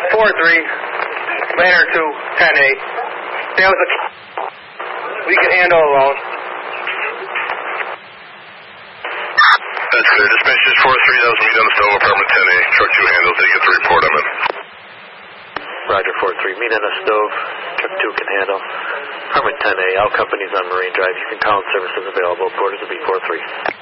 4-3, Lantern 2, 10-8. That was we can handle alone. That's clear. Dispatch is 4-3, that was meet on the stove, apartment 10A. Truck 2 handles, they get the report, I'm in. Roger, 4-3, meet on the stove, truck 2 can handle. Apartment 10A, all companies on Marine Drive. You can call in services available. Quarters will be 4-3.